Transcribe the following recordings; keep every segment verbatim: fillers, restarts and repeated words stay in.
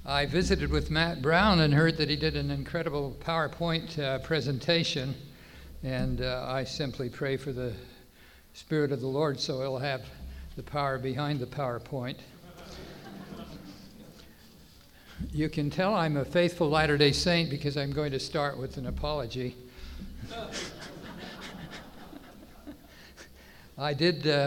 I visited with Matt Brown and heard that he did an incredible PowerPoint uh, presentation, and uh, I simply pray for the Spirit of the Lord so he'll have the power behind the PowerPoint. You can tell I'm a faithful Latter-day Saint because I'm going to start with an apology. I did uh,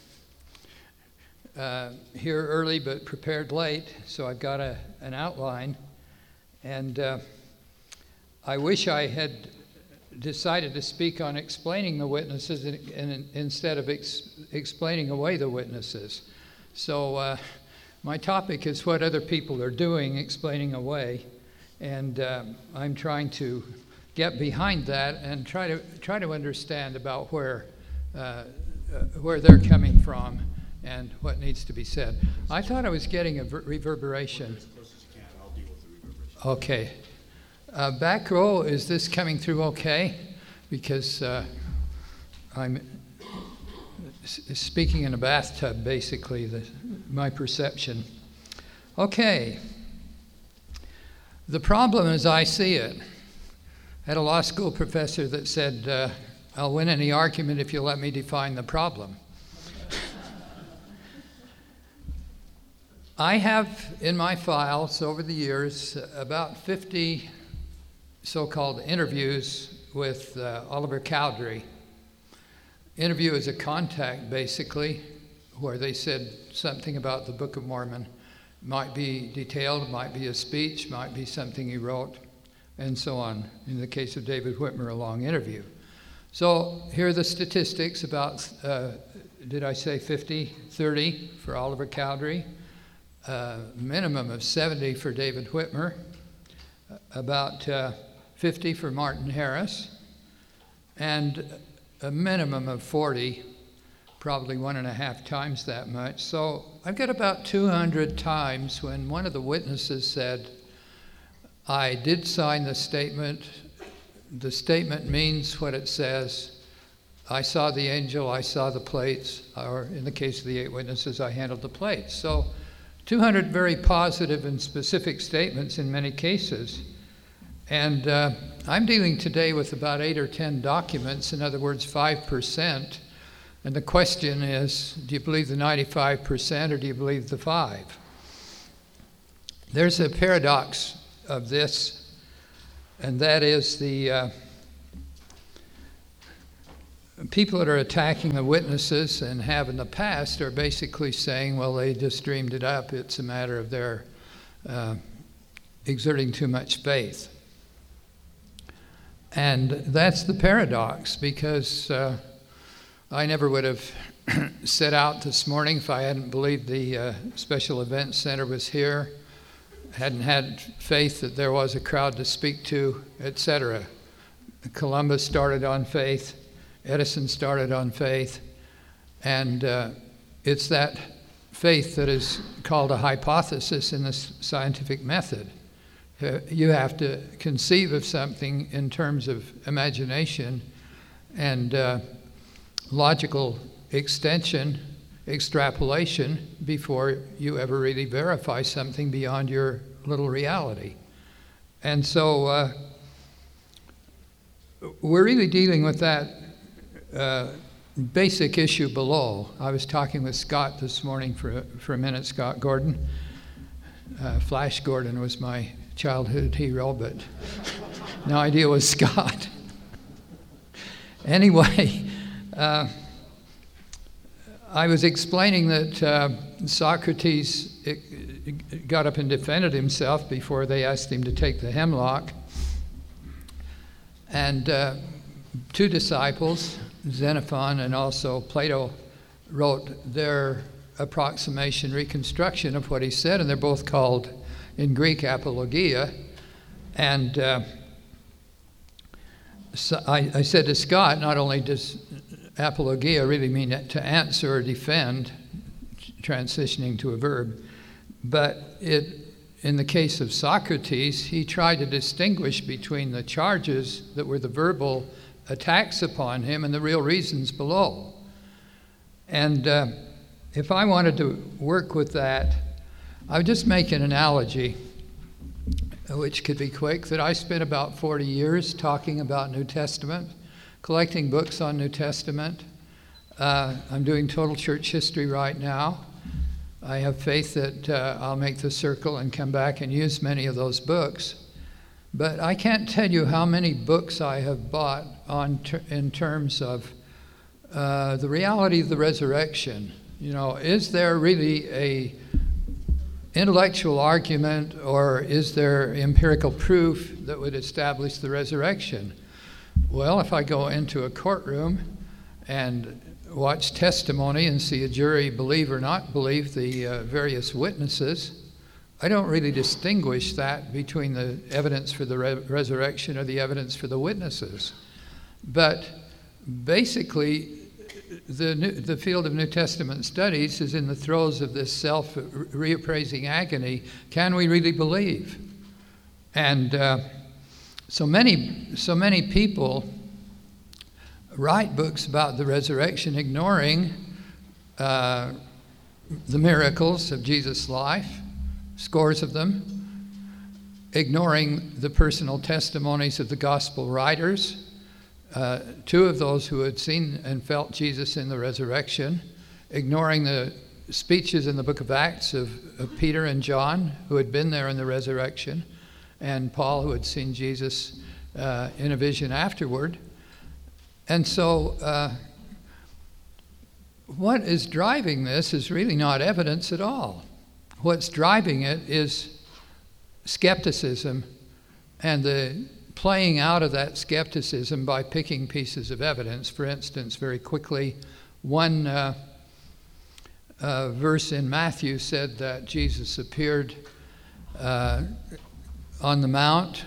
uh, here early but prepared late, so I've got a, an outline. And uh, I wish I had decided to speak on explaining the witnesses in, in, instead of ex, explaining away the witnesses. So uh, my topic is what other people are doing, explaining away. And uh, I'm trying to get behind that and try to try to understand about where uh, uh, where they're coming from and what needs to be said. I thought I was getting a ver- reverberation. As close as you can, I'll deal with the reverberation. Okay. Uh, back row, is this coming through okay? Because uh, I'm s- speaking in a bathtub, basically, the, my perception. Okay. The problem as I see it, I had a law school professor that said, uh, I'll win any argument if you let me define the problem. I have in my files over the years about fifty so-called interviews with uh, Oliver Cowdery. Interview is a contact, basically, where they said something about the Book of Mormon. Might be detailed, might be a speech, might be something he wrote, and so on. In the case of David Whitmer, a long interview. So here are the statistics about, uh, did I say fifty, thirty for Oliver Cowdery, uh, minimum of seventy for David Whitmer, about uh, fifty for Martin Harris, and a minimum of forty, probably one and a half times that much. So I've got about two hundred times when one of the witnesses said, I did sign the statement. The statement means what it says. I saw the angel, I saw the plates, or in the case of the eight witnesses, I handled the plates. So two hundred very positive and specific statements in many cases. And uh, I'm dealing today with about eight or ten documents, in other words, five percent. And the question is, do you believe the ninety-five percent or do you believe the five? There's a paradox of this, and that is the uh, people that are attacking the witnesses and have in the past are basically saying, well, they just dreamed it up. It's a matter of their uh, exerting too much faith. And that's the paradox, because uh, I never would have set out this morning if I hadn't believed the uh, Special Events Center was here, hadn't had faith that there was a crowd to speak to, et cetera. Columbus started on faith, Edison started on faith, and uh, it's that faith that is called a hypothesis in the scientific method. Uh, you have to conceive of something in terms of imagination and uh, logical extension, extrapolation, before you ever really verify something beyond your little reality. And so uh, we're really dealing with that uh, basic issue below. I was talking with Scott this morning for, for a minute, Scott Gordon. Uh, Flash Gordon was my childhood hero, but no idea was Scott. Anyway, uh, I was explaining that uh, Socrates it, it got up and defended himself before they asked him to take the hemlock. And uh, two disciples, Xenophon and also Plato, wrote their approximation, reconstruction of what he said, and they're both called in Greek apologia. And uh, so I, I said to Scott, not only does apologia really mean to answer or defend, transitioning to a verb, but it, in the case of Socrates, he tried to distinguish between the charges that were the verbal attacks upon him and the real reasons below. And uh, if I wanted to work with that, I would just make an analogy. which could be quick, that I spent about forty years talking about New Testament, collecting books on New Testament. Uh, I'm doing total church history right now. I have faith that uh, I'll make the circle and come back and use many of those books. But I can't tell you how many books I have bought on ter- in terms of uh, the reality of the resurrection. You know, is there really a intellectual argument, or is there empirical proof that would establish the resurrection? Well, if I go into a courtroom and watch testimony and see a jury believe or not believe the uh, various witnesses, I don't really distinguish that between the evidence for the re- resurrection or the evidence for the witnesses. But basically, the new, the field of New Testament studies is in the throes of this self-reappraising agony. Can we really believe? And uh, so many, so many people write books about the resurrection, ignoring uh, the miracles of Jesus' life, scores of them, ignoring the personal testimonies of the gospel writers, uh, two of those who had seen and felt Jesus in the resurrection, ignoring the speeches in the book of Acts of, of Peter and John, who had been there in the resurrection, and Paul, who had seen Jesus uh, in a vision afterward. And so uh, what is driving this is really not evidence at all. What's driving it is skepticism and the playing out of that skepticism by picking pieces of evidence. For instance, very quickly, one uh, uh, verse in Matthew said that Jesus appeared uh, on the mount,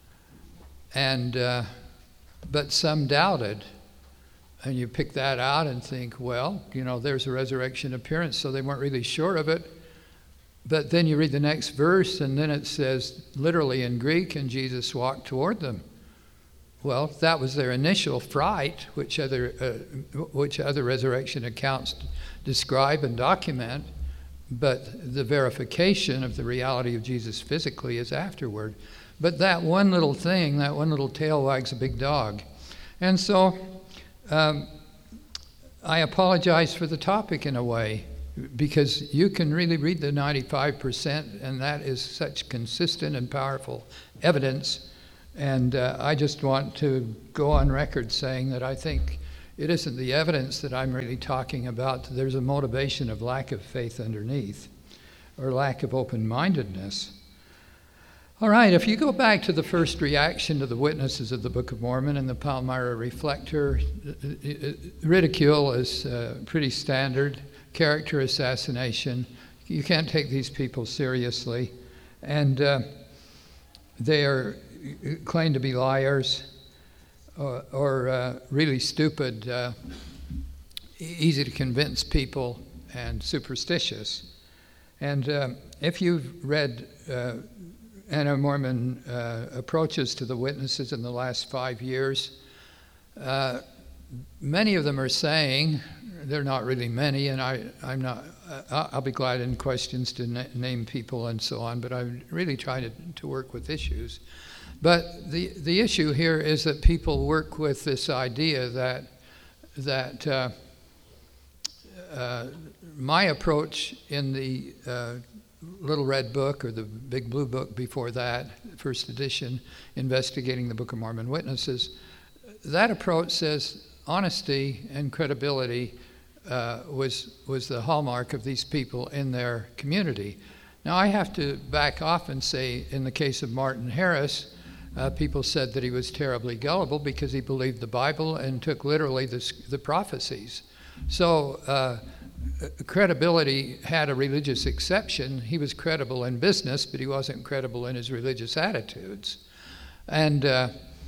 and uh, but some doubted. And you pick that out and think, well, you know, there's a resurrection appearance, so they weren't really sure of it. But then you read the next verse, and then it says, literally in Greek, and Jesus walked toward them. Well, that was their initial fright, which other, uh, which other resurrection accounts describe and document, but the verification of the reality of Jesus physically is afterward. But that one little thing, that one little tail wags a big dog. And so um, I apologize for the topic in a way, because you can really read the ninety-five percent, and that is such consistent and powerful evidence. And uh, I just want to go on record saying that I think it isn't the evidence that I'm really talking about. There's a motivation of lack of faith underneath, or lack of open-mindedness. All right, if you go back to the first reaction to the witnesses of the Book of Mormon and the Palmyra Reflector, ridicule is uh, pretty standard. Character assassination. You can't take these people seriously. And uh, they are claimed to be liars or, or uh, really stupid, uh, easy to convince people, and superstitious. And uh, if you've read uh, Anti-Mormon uh, approaches to the witnesses in the last five years, uh, many of them are saying, they're not really many, and I, I'm not, uh, I'll be glad in questions to na- name people and so on, but I'm really trying to, to work with issues. But the, the issue here is that people work with this idea that, that uh, uh, my approach in the uh, Little Red Book, or the Big Blue Book before that, first edition, investigating the Book of Mormon witnesses, that approach says honesty and credibility uh, was was the hallmark of these people in their community. Now I have to back off and say, in the case of Martin Harris, uh, people said that he was terribly gullible because he believed the Bible and took literally the, the prophecies. So uh, credibility had a religious exception. He was credible in business, but he wasn't credible in his religious attitudes. And uh,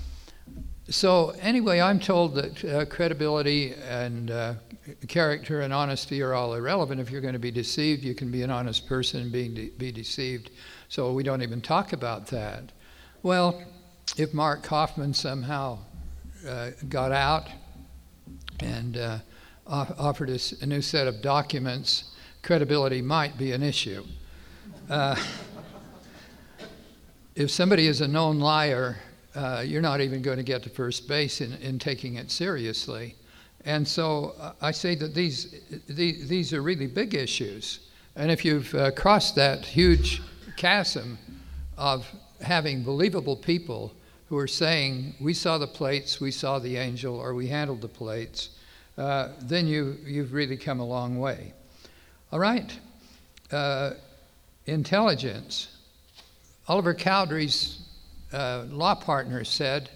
So anyway, I'm told that uh, credibility and uh, character and honesty are all irrelevant. If you're going to be deceived, you can be an honest person and being de- be deceived. So we don't even talk about that. Well, if Mark Kaufman somehow uh, got out and uh, off- offered us a new set of documents, credibility might be an issue. Uh, if somebody is a known liar, uh, you're not even going to get to first base in, in taking it seriously. And so uh, I say that these, these these are really big issues. And if you've uh, crossed that huge chasm of having believable people who are saying, we saw the plates, we saw the angel, or we handled the plates, uh, then you, you've really come a long way. All right. Uh, intelligence. Oliver Cowdery's uh, law partner said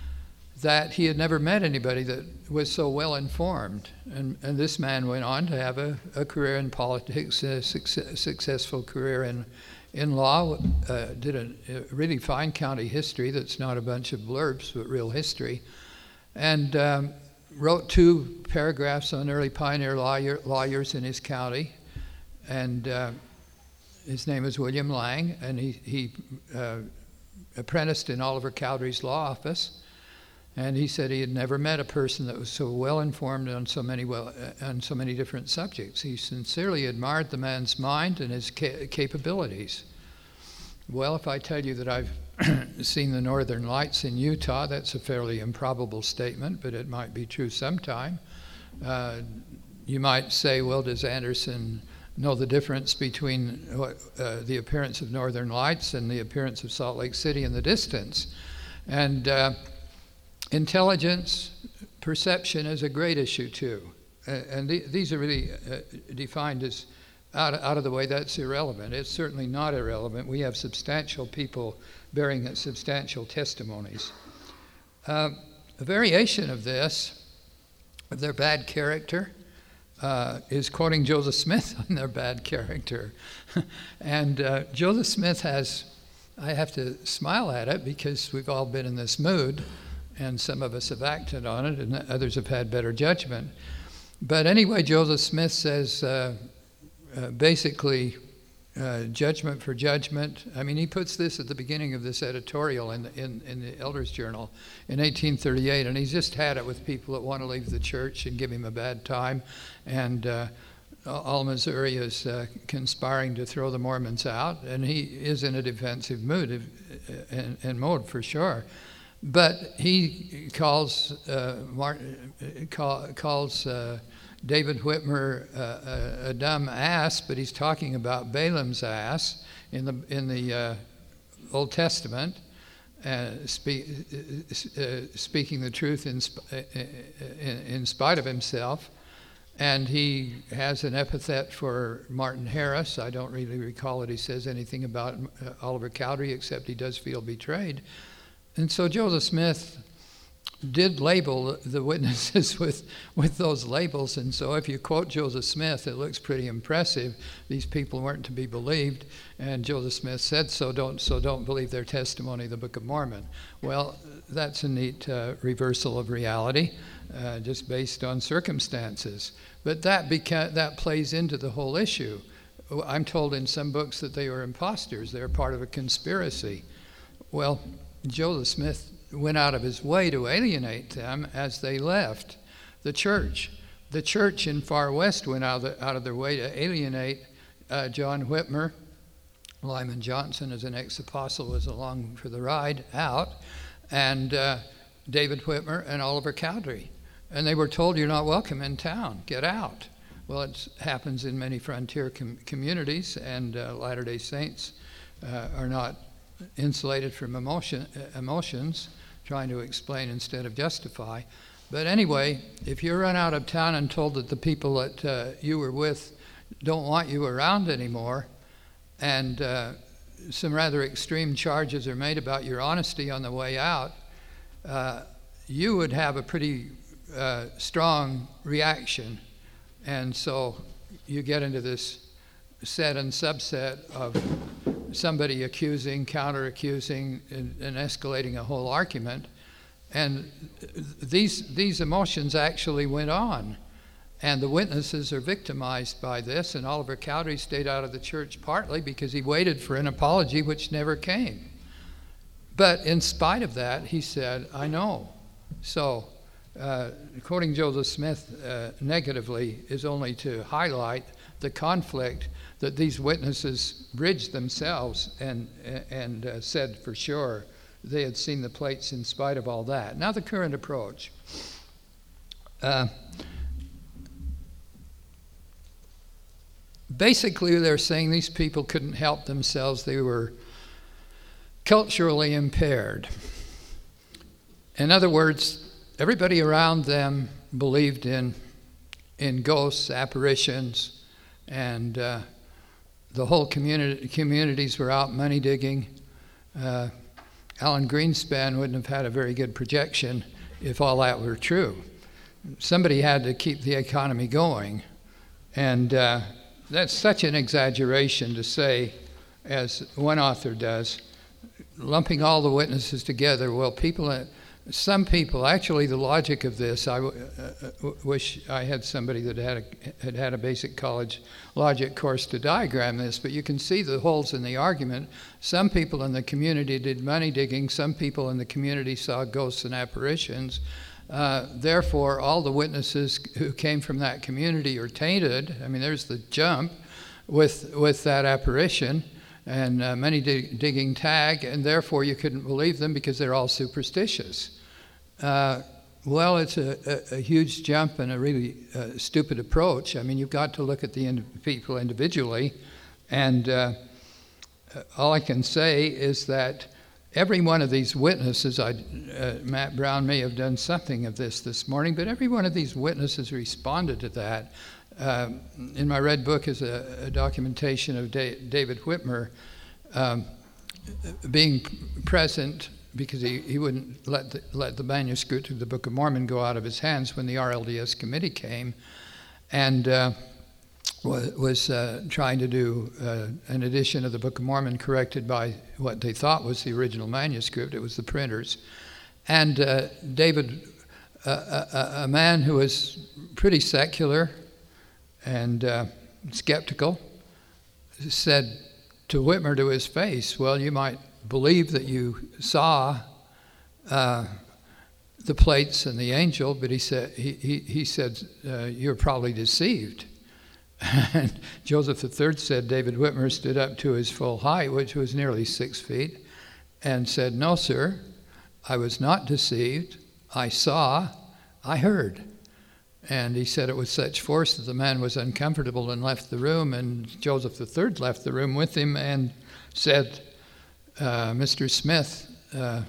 that he had never met anybody that was so well informed. And, and this man went on to have a, a career in politics, a success, successful career in, in law, uh, did a, a really fine county history that's not a bunch of blurbs, but real history, and um, wrote two paragraphs on early pioneer lawyer, lawyers in his county. And uh, his name is William Lang, and he, he uh, apprenticed in Oliver Cowdery's law office. And he said he had never met a person that was so well informed on so many well on so many different subjects. He sincerely admired the man's mind and his ca- capabilities. Well, if I tell you that I've seen the Northern Lights in Utah, that's a fairly improbable statement, but it might be true sometime. Uh, you might say, well, does Anderson know the difference between uh, the appearance of Northern Lights and the appearance of Salt Lake City in the distance? And uh, intelligence, perception is a great issue too. Uh, and th- these are really uh, defined as out, out of the way. That's irrelevant. It's certainly not irrelevant. We have substantial people bearing substantial testimonies. Uh, a variation of this, of their bad character, Uh, is quoting Joseph Smith on their bad character. And uh, Joseph Smith has, I have to smile at it because we've all been in this mood, and some of us have acted on it, and others have had better judgment. But anyway, Joseph Smith says uh, uh, basically uh, judgment for judgment. I mean, he puts this at the beginning of this editorial in the, in, in the Elders Journal in eighteen thirty-eight, and he's just had it with people that want to leave the church and give him a bad time. And uh, all Missouri is uh, conspiring to throw the Mormons out, and he is in a defensive mood uh, and, and mode for sure. But he calls uh, Martin, call, calls uh, David Whitmer uh, a, a dumb ass, but he's talking about Balaam's ass in the in the uh, Old Testament, uh, spe- uh, speaking the truth in, sp- in in spite of himself. And he has an epithet for Martin Harris. I don't really recall that he says anything about uh, Oliver Cowdery, except he does feel betrayed. And so Joseph Smith did label the witnesses with, with those labels. And so if you quote Joseph Smith, it looks pretty impressive. These people weren't to be believed. And Joseph Smith said so, don't, so don't believe their testimony, the Book of Mormon. Well, that's a neat uh, reversal of reality, uh, just based on circumstances. But that beca- that plays into the whole issue. I'm told in some books that they were imposters. They're part of a conspiracy. Well, Joseph Smith went out of his way to alienate them as they left the church. The church in Far West went out of, the, out of their way to alienate uh, John Whitmer. Lyman Johnson, as an ex-apostle, was along for the ride out, and uh, David Whitmer and Oliver Cowdery. And they were told, you're not welcome in town, get out. Well, it happens in many frontier com- communities, and uh, Latter-day Saints uh, are not insulated from emotion, uh, emotions, trying to explain instead of justify. But anyway, if you're run out of town and told that the people that uh, you were with don't want you around anymore, and uh, some rather extreme charges are made about your honesty on the way out, uh, you would have a pretty uh, strong reaction. And so you get into this set and subset of somebody accusing, counter-accusing, and, and escalating a whole argument. And these these emotions actually went on. And the witnesses are victimized by this, and Oliver Cowdery stayed out of the church partly because he waited for an apology which never came. But in spite of that, he said, I know. So uh, quoting Joseph Smith uh, negatively is only to highlight the conflict that these witnesses bridged themselves and, and uh, said for sure they had seen the plates in spite of all that. Now the current approach. Uh, basically, they're saying these people couldn't help themselves. They were culturally impaired. In other words, everybody around them believed in, in ghosts, apparitions, and uh, the whole community communities were out money digging. Uh, Alan Greenspan wouldn't have had a very good projection if all that were true. Somebody had to keep the economy going, and uh, that's such an exaggeration to say, as one author does, lumping all the witnesses together. Well, people, some people, actually the logic of this, I w- uh, wish I had somebody that had a, had had a basic college logic course to diagram this, but you can see the holes in the argument. Some people in the community did money digging, some people in the community saw ghosts and apparitions. Uh, therefore, all the witnesses who came from that community are tainted. I mean, there's the jump with with that apparition and uh, money dig- digging tag, and therefore you couldn't believe them because they're all superstitious. Uh, well, it's a, a, a huge jump and a really uh, stupid approach. I mean, you've got to look at the ind- people individually, and uh, all I can say is that every one of these witnesses, I, uh, Matt Brown may have done something of this this morning, but every one of these witnesses responded to that. Uh, in my red book is a, a documentation of da- David Whitmer um, being present because he, he wouldn't let the, let the manuscript of the Book of Mormon go out of his hands when the R L D S committee came, and uh, was, was uh, trying to do uh, an edition of the Book of Mormon corrected by what they thought was the original manuscript. It was the printers. And uh, David, uh, a, a man who was pretty secular and uh, skeptical, said to Whitmer to his face, well, you might believe that you saw uh, the plates and the angel, but he said, he, he, he said uh, you're probably deceived. And Joseph the Third said David Whitmer stood up to his full height, which was nearly six feet, and said, no, sir, I was not deceived. I saw, I heard. And he said it with such force that the man was uncomfortable and left the room, and Joseph the Third left the room with him and said, uh, Mister Smith, uh,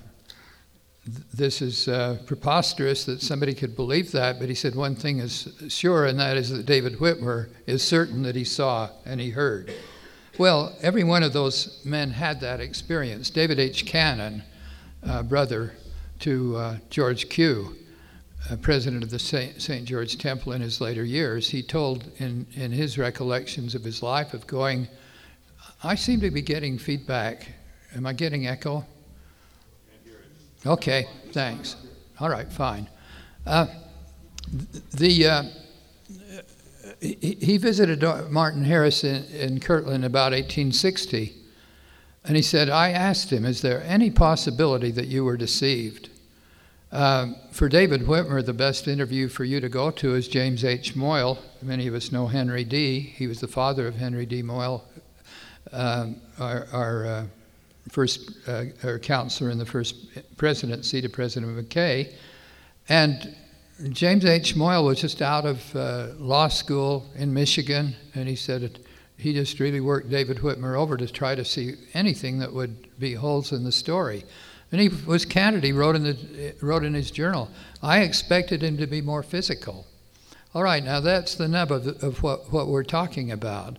this is uh, preposterous that somebody could believe that, but he said one thing is sure, and that is that David Whitmer is certain that he saw and he heard. Well, every one of those men had that experience. David H. Cannon, uh, brother to uh, George Q., uh, president of the Saint George Temple in his later years, he told in, in his recollections of his life of going, I seem to be getting feedback. Am I getting echo? Okay, thanks. All right, fine. Uh, the uh, he, he visited Martin Harris in, in Kirtland about eighteen sixty, and he said, I asked him, is there any possibility that you were deceived? Uh, for David Whitmer, the best interview for you to go to is James H. Moyle. Many of us know Henry D. He was the father of Henry D. Moyle, um, our, our uh, first uh, or counselor in the first presidency to President McKay. And James H. Moyle was just out of uh, law school in Michigan, and he said it, he just really worked David Whitmer over to try to see anything that would be holes in the story. And he was candid. He wrote in, the, wrote in his journal, I expected him to be more physical. All right, now that's the nub of, the, of what, what we're talking about.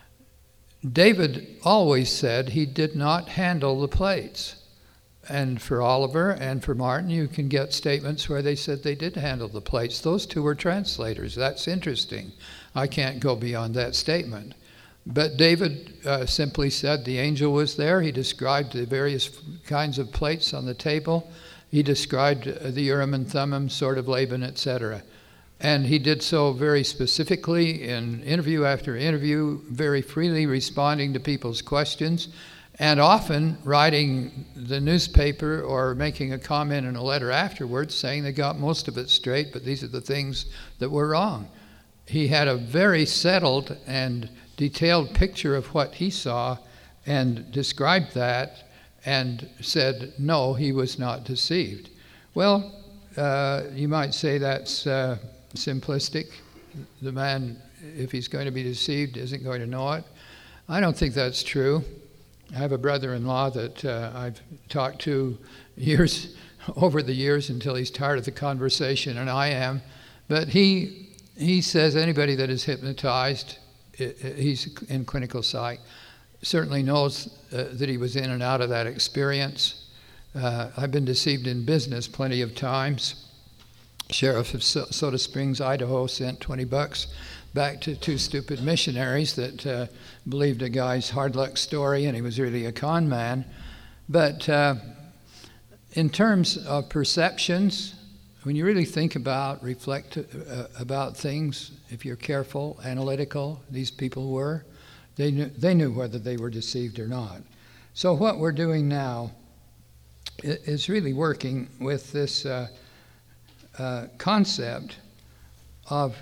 David always said he did not handle the plates. And for Oliver and for Martin, you can get statements where they said they did handle the plates. Those two were translators. That's interesting. I can't go beyond that statement. But David uh, simply said the angel was there. He described the various kinds of plates on the table. He described uh, the Urim and Thummim, sword of Laban, et cetera. And he did so very specifically in interview after interview, very freely responding to people's questions, and often writing the newspaper or making a comment in a letter afterwards saying they got most of it straight, but these are the things that were wrong. He had a very settled and detailed picture of what he saw and described that and said, no, he was not deceived. Well, uh, you might say that's uh, simplistic. The man, if he's going to be deceived, isn't going to know it. I don't think that's true. I have a brother-in-law that uh, I've talked to years over the years until he's tired of the conversation, and I am. But he he says anybody that is hypnotized, he's in clinical psych, certainly knows uh, that he was in and out of that experience. Uh, I've been deceived in business plenty of times. Sheriff of Soda Springs, Idaho, sent twenty bucks back to two stupid missionaries that uh, believed a guy's hard luck story, and he was really a con man. But uh, in terms of perceptions, when you really think about, reflect uh, about things, if you're careful, analytical, these people were, they knew, they knew whether they were deceived or not. So what we're doing now is really working with this uh, uh, concept of,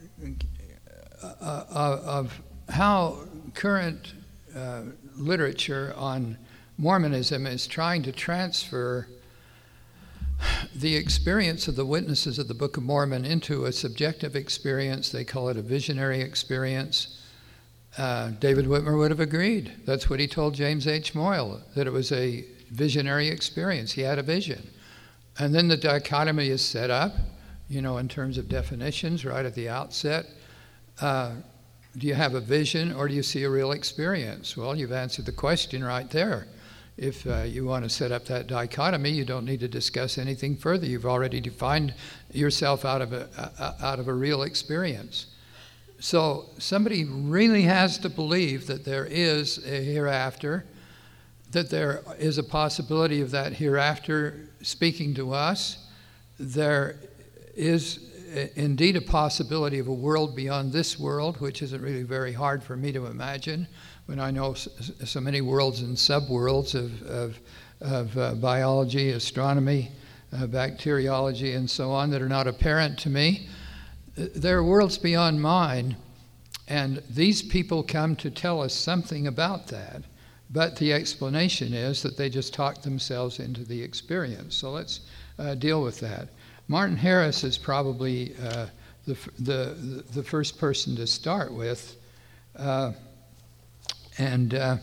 uh, of how current uh, literature on Mormonism is trying to transfer the experience of the witnesses of the Book of Mormon into a subjective experience. They call it a visionary experience. Uh, David Whitmer would have agreed. That's what he told James H. Moyle, that it was a visionary experience. He had a vision. And then the dichotomy is set up, you know, in terms of definitions right at the outset. Uh, do you have a vision or do you see a real experience? Well, you've answered the question right there. If uh, you want to set up that dichotomy, you don't need to discuss anything further. You've already defined yourself out of a, uh, out of a real experience. So somebody really has to believe that there is a hereafter, that there is a possibility of that hereafter speaking to us. There is indeed a possibility of a world beyond this world, which isn't really very hard for me to imagine, when I know so many worlds and subworlds of, of, of uh, biology, astronomy, uh, bacteriology, and so on that are not apparent to me. There are worlds beyond mine, and these people come to tell us something about that, but the explanation is that they just talk themselves into the experience. So let's uh, deal with that. Martin Harris is probably uh, the, the, the first person to start with. Uh, And uh,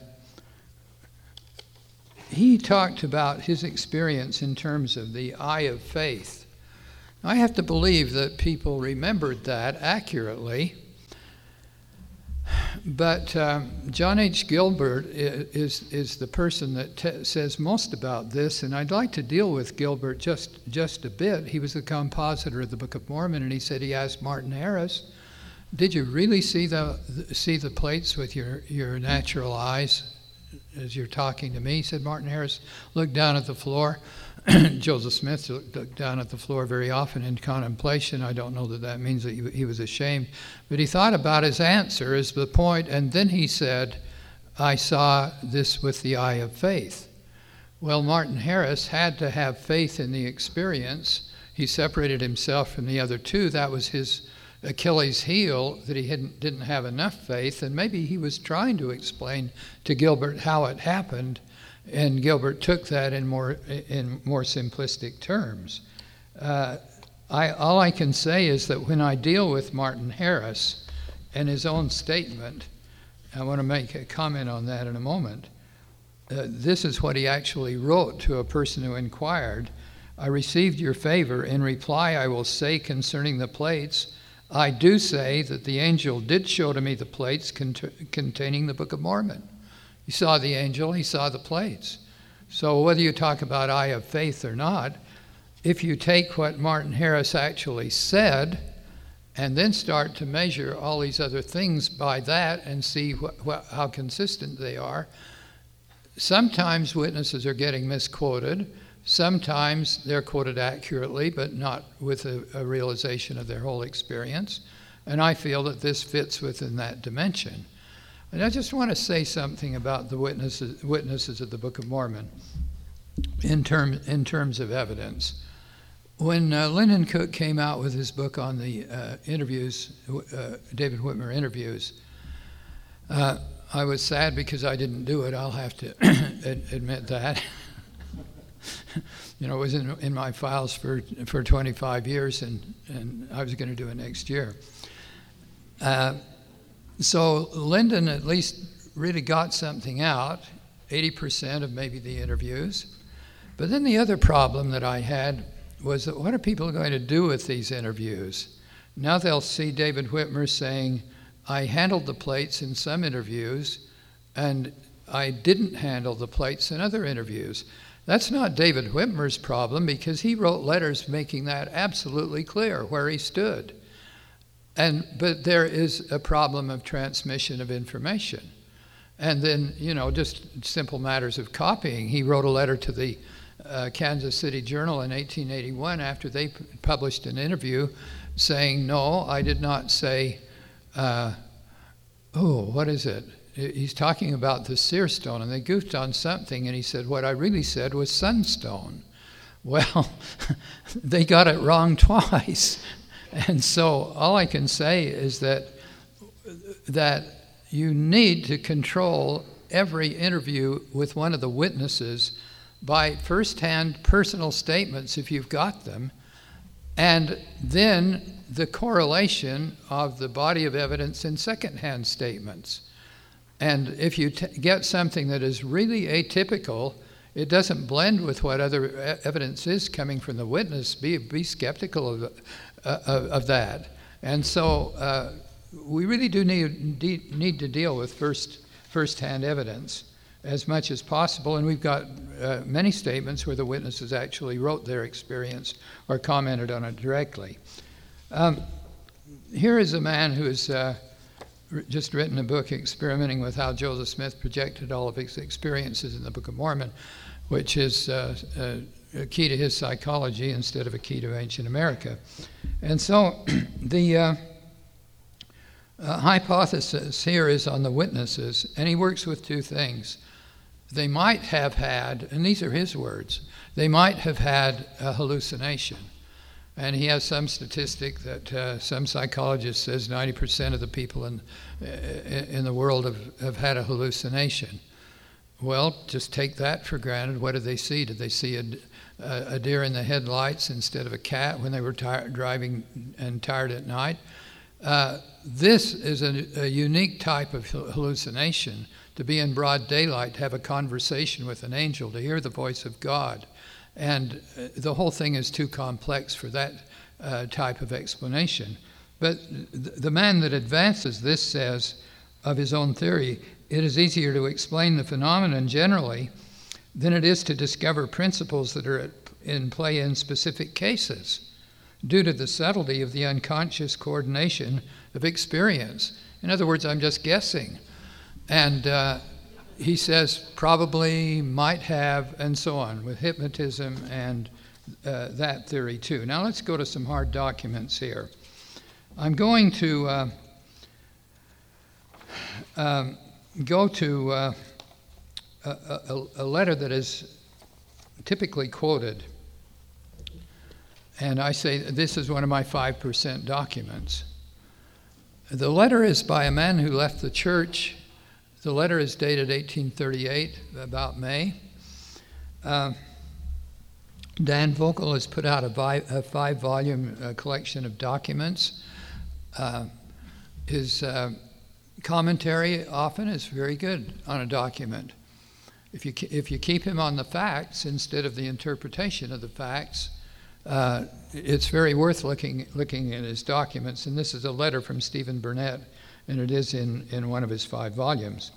he talked about his experience in terms of the eye of faith. I have to believe that people remembered that accurately. But um, John H. Gilbert is, is the person that te- says most about this, and I'd like to deal with Gilbert just, just a bit. He was the compositor of the Book of Mormon, and he said he asked Martin Harris, did you really see the see the plates with your, your natural eyes as you're talking to me? Said Martin Harris, looked down at the floor. Joseph Smith looked down at the floor very often in contemplation. I don't know that that means that he, he was ashamed. But he thought about his answer as the point, and then he said, I saw this with the eye of faith. Well, Martin Harris had to have faith in the experience. He separated himself from the other two. That was his Achilles' heel, that he hadn't, didn't have enough faith, and maybe he was trying to explain to Gilbert how it happened, and Gilbert took that in more in more simplistic terms. Uh, I, all I can say is that when I deal with Martin Harris and his own statement, I want to make a comment on that in a moment. Uh, this is what he actually wrote to a person who inquired. I received your favor. In reply, I will say concerning the plates, I do say that the angel did show to me the plates cont- containing the Book of Mormon. He saw the angel, he saw the plates. So whether you talk about eye of faith or not, if you take what Martin Harris actually said and then start to measure all these other things by that and see wh- wh- how consistent they are, sometimes witnesses are getting misquoted. Sometimes they're quoted accurately, but not with a, a realization of their whole experience. And I feel that this fits within that dimension. And I just want to say something about the witnesses, witnesses of the Book of Mormon in, term, in terms of evidence. When uh, Lyndon Cook came out with his book on the uh, interviews, uh, David Whitmer interviews, Uh, I was sad because I didn't do it. I'll have to admit that. You know, it was in, in my files for, for twenty-five years, and, and I was going to do it next year. Uh, so Lyndon at least really got something out, eighty percent of maybe the interviews. But then the other problem that I had was that what are people going to do with these interviews? Now they'll see David Whitmer saying, I handled the plates in some interviews, and I didn't handle the plates in other interviews. That's not David Whitmer's problem, because he wrote letters making that absolutely clear where he stood. And but there is a problem of transmission of information. And then, you know, just simple matters of copying. He wrote a letter to the uh, Kansas City Journal in eighteen eighty-one after they p- published an interview saying, no, I did not say, uh, oh, what is it? He's talking about the seer stone, and they goofed on something, and he said, what I really said was sunstone. Well, they got it wrong twice. And so all I can say is that that you need to control every interview with one of the witnesses by first-hand personal statements, if you've got them, and then the correlation of the body of evidence in second-hand statements. And if you t- get something that is really atypical, it doesn't blend with what other e- evidence is coming from the witness, be, be skeptical of, uh, of, of that. And so uh, we really do need, need, need to deal with first, first-hand evidence as much as possible. And we've got uh, many statements where the witnesses actually wrote their experience or commented on it directly. Um, here is a man who has uh, just written a book experimenting with how Joseph Smith projected all of his experiences in the Book of Mormon, which is uh, a, a key to his psychology instead of a key to ancient America. And so the uh, uh, hypothesis here is on the witnesses, and he works with two things. They might have had, and these are his words, they might have had a hallucination. And he has some statistic that uh, some psychologist says ninety percent of the people in in the world have, have had a hallucination. Well, just take that for granted. What did they see? Did they see a, a deer in the headlights instead of a cat when they were tir- driving and tired at night? Uh, this is a, a unique type of hallucination, to be in broad daylight, to have a conversation with an angel, to hear the voice of God. And uh, the whole thing is too complex for that uh, type of explanation. But th- the man that advances this says of his own theory, it is easier to explain the phenomenon generally than it is to discover principles that are at, in play in specific cases, due to the subtlety of the unconscious coordination of experience. In other words, I'm just guessing. And uh, he says probably, might have, and so on, with hypnotism and uh, that theory too. Now let's go to some hard documents here. I'm going to uh, um, go to uh, a, a, a letter that is typically quoted. And I say this is one of my five percent documents. The letter is by a man who left the church. The letter is dated eighteen thirty-eight, about May. Uh, Dan Vogel has put out a, vi- a five-volume uh, collection of documents. Uh, his uh, commentary often is very good on a document. If you if you keep him on the facts instead of the interpretation of the facts, uh, it's very worth looking looking at his documents. And this is a letter from Stephen Burnett, and it is in, in one of his five volumes.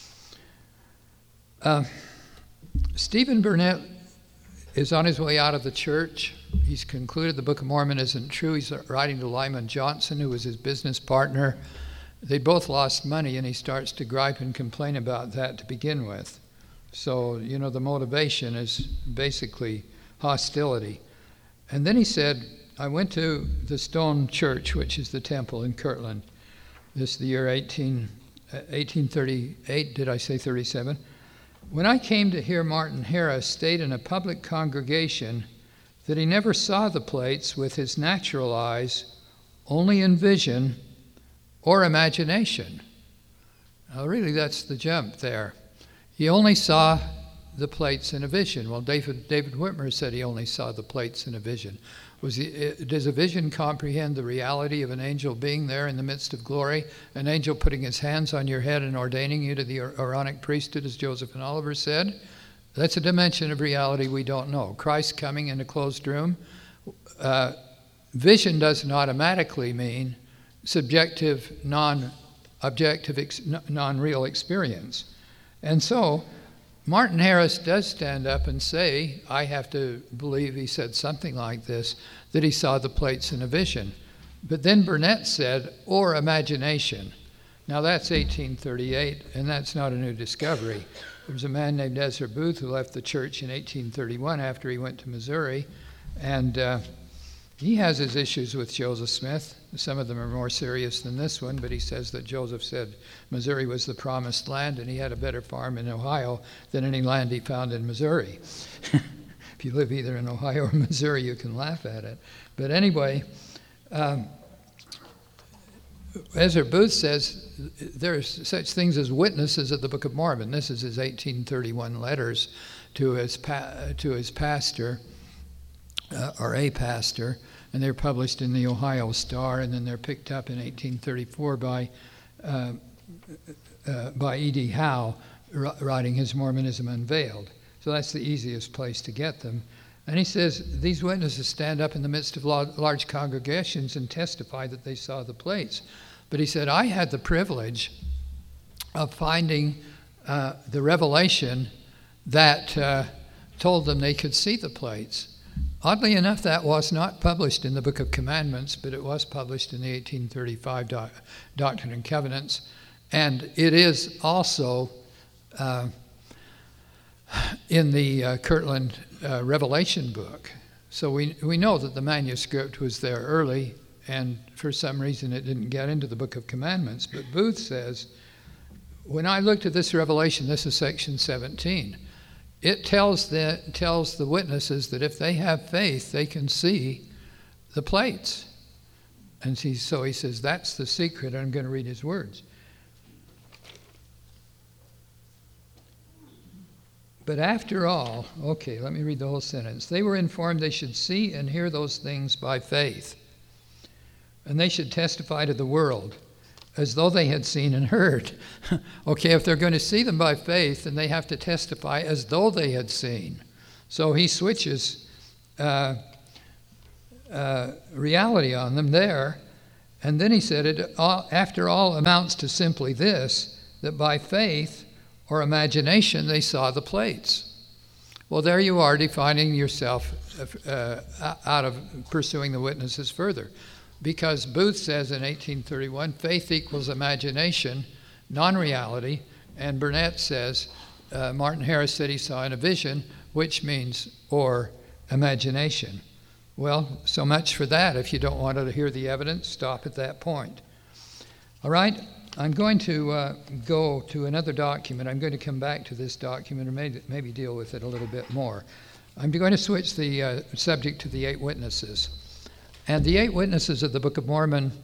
Uh, Stephen Burnett is on his way out of the church. He's concluded the Book of Mormon isn't true. He's writing to Lyman Johnson, who was his business partner. They both lost money, and he starts to gripe and complain about that to begin with. So, you know, the motivation is basically hostility. And then he said, I went to the Stone Church, which is the temple in Kirtland. This is the year eighteen, uh, eighteen thirty-eight, did I say thirty-seven? When I came to hear Martin Harris state in a public congregation that he never saw the plates with his natural eyes, only in vision or imagination. Now, really, that's the jump there. He only saw the plates in a vision. Well, David, David Whitmer said he only saw the plates in a vision. Was he, does a vision comprehend the reality of an angel being there in the midst of glory, an angel putting his hands on your head and ordaining you to the Aaronic priesthood, as Joseph and Oliver said? That's a dimension of reality we don't know. Christ coming in a closed room. Uh, vision doesn't automatically mean subjective, non-objective, ex- non-real experience. And so Martin Harris does stand up and say, I have to believe he said something like this, that he saw the plates in a vision. But then Burnett said, or imagination. Now that's eighteen thirty-eight, and that's not a new discovery. There was a man named Ezra Booth who left the church in eighteen thirty-one after he went to Missouri, and uh, he has his issues with Joseph Smith. Some of them are more serious than this one, but he says that Joseph said Missouri was the promised land and he had a better farm in Ohio than any land he found in Missouri. If you live either in Ohio or Missouri, you can laugh at it. But anyway, um, Ezra Booth says there's such things as witnesses of the Book of Mormon. This is his eighteen thirty-one letters to his, pa- to his pastor, uh, or a pastor, and they're published in the Ohio Star, and then they're picked up in eighteen thirty-four by uh, uh, by E D Howe, writing his Mormonism Unveiled. So that's the easiest place to get them. And he says these witnesses stand up in the midst of large congregations and testify that they saw the plates. But he said, I had the privilege of finding uh, the revelation that uh, told them they could see the plates. Oddly enough, that was not published in the Book of Commandments, but it was published in the eighteen thirty-five doc- Doctrine and Covenants. And it is also uh, in the uh, Kirtland uh, Revelation book. So we, we know that the manuscript was there early, and for some reason it didn't get into the Book of Commandments. But Booth says, when I looked at this revelation, this is section seventeen, it tells the, tells the witnesses that if they have faith, they can see the plates. And he, so he says, that's the secret. I'm going to read his words. But after all, okay, let me read the whole sentence. They were informed they should see and hear those things by faith, and they should testify to the world as though they had seen and heard. Okay, if they're going to see them by faith, then they have to testify as though they had seen. So he switches uh, uh, reality on them there, and then he said, it all, after all amounts to simply this, that by faith or imagination, they saw the plates. Well, there you are defining yourself uh, out of pursuing the witnesses further. Because Booth says in eighteen thirty-one, faith equals imagination, non-reality, and Burnett says, uh, Martin Harris said he saw in a vision, which means or imagination. Well, so much for that. If you don't want to hear the evidence, stop at that point. All right? I'm going to uh, go to another document. I'm going to come back to this document or maybe, maybe deal with it a little bit more. I'm going to switch the uh, subject to the eight witnesses. And the eight witnesses of the Book of Mormon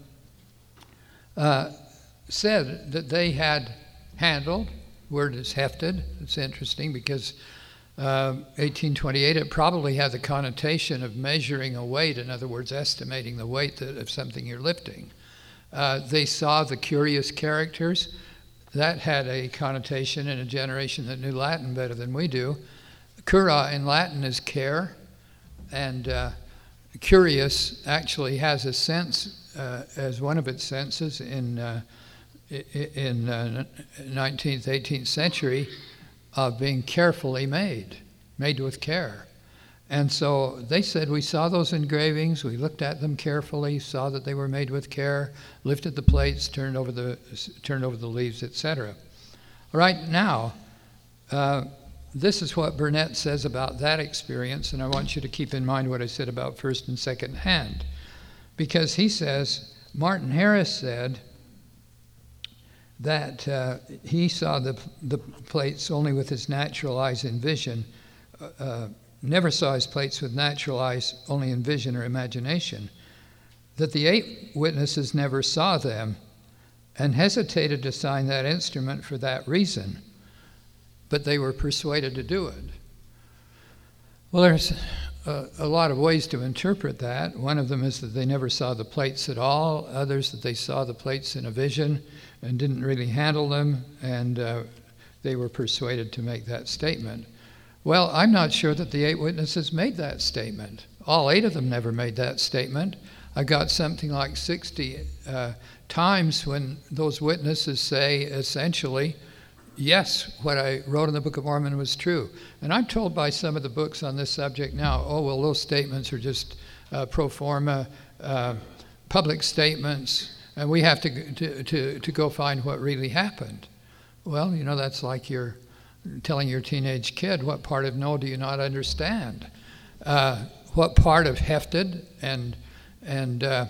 uh, said that they had handled, word is hefted. It's interesting because uh, eighteen twenty-eight, it probably had the connotation of measuring a weight, in other words, estimating the weight that, of something you're lifting. Uh, they saw the curious characters. That had a connotation in a generation that knew Latin better than we do. Cura in Latin is care, and uh, curious actually has a sense uh, as one of its senses in uh, in uh, nineteenth, eighteenth century of being carefully made, made with care. And so they said, we saw those engravings, we looked at them carefully, saw that they were made with care, lifted the plates, turned over the turned over the leaves, et cetera. All right, now, uh, this is what Burnett says about that experience, and I want you to keep in mind what I said about first and second hand. Because he says, Martin Harris said that uh, he saw the, the plates only with his natural eyes in vision, uh, never saw his plates with natural eyes, only in vision or imagination, that the eight witnesses never saw them, and hesitated to sign that instrument for that reason, but they were persuaded to do it. Well, there's a, a lot of ways to interpret that. One of them is that they never saw the plates at all, others that they saw the plates in a vision and didn't really handle them, and uh, they were persuaded to make that statement. Well, I'm not sure that the eight witnesses made that statement. All eight of them never made that statement. I got something like sixty uh, times when those witnesses say, essentially, yes, what I wrote in the Book of Mormon was true. And I'm told by some of the books on this subject now, oh, well, those statements are just uh, pro forma, uh, public statements, and we have to, to, to, to go find what really happened. Well, you know, that's like you're telling your teenage kid, what part of no do you not understand? Uh, what part of hefted and and uh,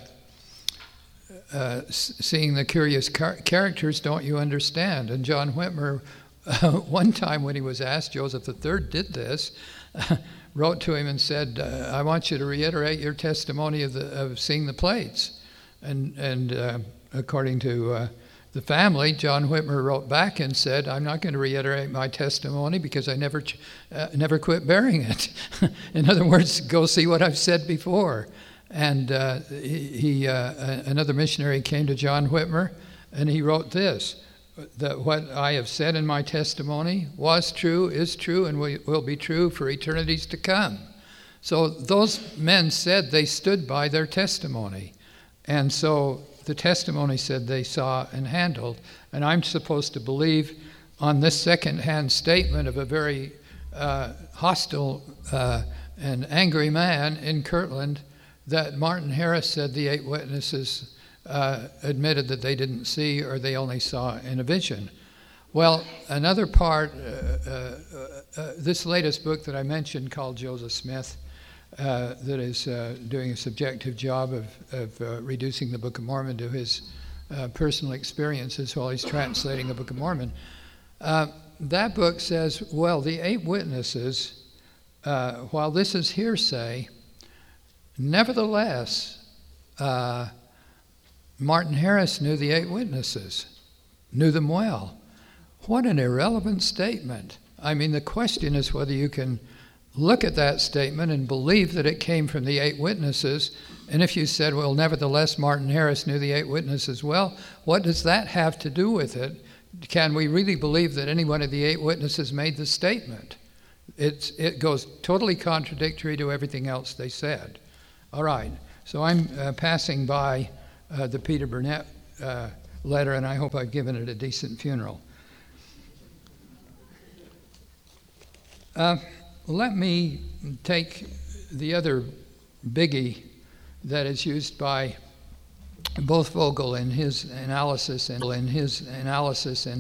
uh, seeing the curious car- characters don't you understand? And John Whitmer, uh, one time when he was asked, Joseph the Third did this, uh, wrote to him and said, uh, I want you to reiterate your testimony of, the, of seeing the plates. And, and uh, according to uh, the family, John Whitmer wrote back and said, I'm not going to reiterate my testimony because I never ch- uh, never quit bearing it. In other words, go see what I've said before. And uh, he, he uh, another missionary came to John Whitmer, and he wrote this, that what I have said in my testimony was true, is true, and will, will be true for eternities to come. So those men said they stood by their testimony. And so the testimony said they saw and handled. And I'm supposed to believe on this second-hand statement of a very uh, hostile uh, and angry man in Kirtland that Martin Harris said the eight witnesses uh, admitted that they didn't see or they only saw in a vision. Well, another part, uh, uh, uh, this latest book that I mentioned called Joseph Smith, uh, that is uh, doing a subjective job of, of uh, reducing the Book of Mormon to his uh, personal experiences while he's translating the Book of Mormon. Uh, that book says, well, the eight witnesses, uh, while this is hearsay, nevertheless, uh, Martin Harris knew the eight witnesses, knew them well. What an irrelevant statement. I mean, the question is whether you can look at that statement and believe that it came from the eight witnesses. And if you said, well, nevertheless, Martin Harris knew the eight witnesses well, what does that have to do with it? Can we really believe that any one of the eight witnesses made the statement? It's, it goes totally contradictory to everything else they said. All right, so I'm uh, passing by uh, the Peter Burnett uh, letter, and I hope I've given it a decent funeral. Uh, let me take the other biggie that is used by both Vogel in his analysis and in his analysis and